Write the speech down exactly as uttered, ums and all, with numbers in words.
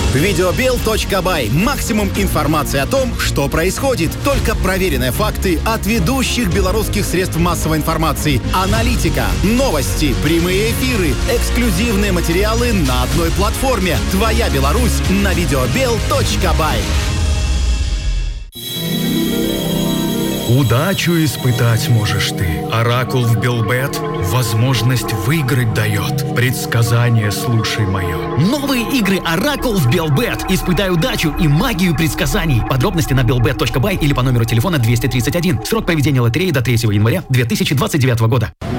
Видеобел точка бай. Максимум информации о том, что происходит. Только проверенные факты от ведущих белорусских средств массовой информации. Аналитика, новости, прямые эфиры, эксклюзивные материалы на одной платформе. Твоя Беларусь на видеобел точка бай. Удачу испытать можешь ты. Оракул в Белбет возможность выиграть дает. Предсказание слушай мое. Новые игры Оракул в Белбет. Испытай удачу и магию предсказаний. Подробности на белбет точка бай или по номеру телефона двести тридцать один. Срок проведения лотереи до третьего января две тысячи двадцать девятого года.